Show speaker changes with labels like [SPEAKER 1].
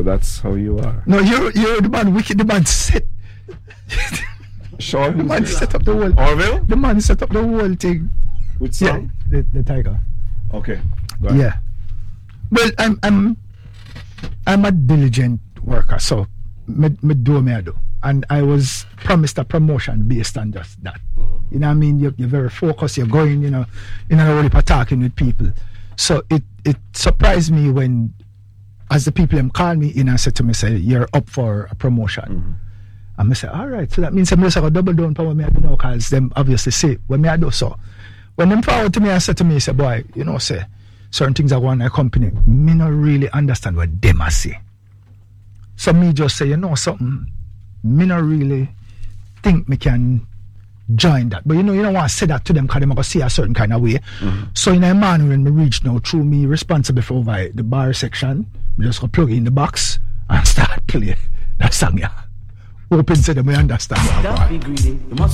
[SPEAKER 1] that's how you are.
[SPEAKER 2] No, you're the man wicked. The man set.
[SPEAKER 1] Sure.
[SPEAKER 2] The man set up the whole.
[SPEAKER 1] Orville?
[SPEAKER 2] The man set up the whole thing.
[SPEAKER 1] Which song?
[SPEAKER 2] Yeah, the tiger.
[SPEAKER 1] Okay. Go ahead.
[SPEAKER 2] Yeah. Well, I'm a diligent worker, so me do me I do, and I was promised a promotion based on just that. You know what I mean? You're very focused. You're going, you're not really talking with people. So it surprised me when, as the people call me in and said to me, say, you're up for a promotion. And I say, all right. So that means I'm just going to double down for what I do now, because them obviously say what I do. So when them forward to me and said to me, say, boy, say, certain things are going on in a company, me not really understand what them are say. So me just say, something, me not really think me can join that. But you don't want to say that to them because they're going to see a certain kind of way. So in a man when me reach now, through me responsible for the bar section, me just go plug in the box and start play that song. Hoping to them we understand.
[SPEAKER 3] Don't be greedy. You must